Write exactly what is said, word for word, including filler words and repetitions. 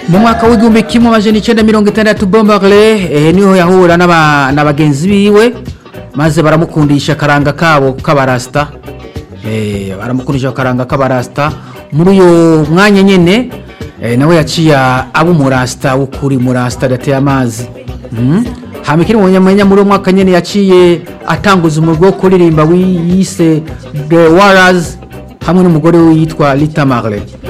mu mwaka w'igihumbi kimwe amajana icenda mirongo itandatu Bob Marley eh, niho yahura n'aba n'abagenzi biwe maze baramukundisha karanga kabo k'abarasta eh baramukundisha karanga k'abarasta muri uyo mwanya nyene eh, nawe yaciye abo murasta ukuri murasta dateye amazi mhm hamikiri munyamanya muri mwaka nyene yaciye atanguza umurwo kuririmba wiyise The Warriors hamwe n'umugore we yitwa Rita Marley